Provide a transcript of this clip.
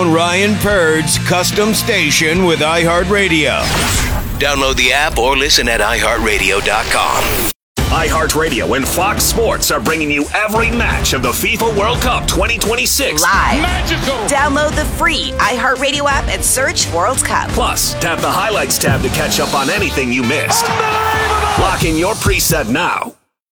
own Ryan Purd's custom station with iHeartRadio. Download the app or listen at iHeartRadio.com. iHeartRadio and Fox Sports are bringing you every match of the FIFA World Cup 2026. Live. Magical. Download the free iHeartRadio app and search World Cup. Plus, tap the Highlights tab to catch up on anything you missed. Lock in your preset now